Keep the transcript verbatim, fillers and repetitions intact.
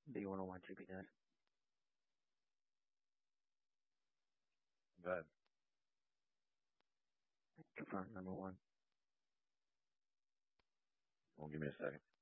Do you want to watch G P Dad? Go ahead. Confirm number one. Well, give me a second.